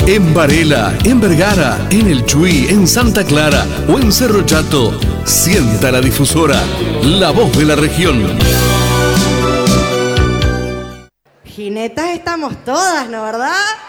En Varela, en Vergara, en El Chuy, en Santa Clara o en Cerro Chato, sienta la difusora, la voz de la región. Jinetas estamos todas, ¿no verdad?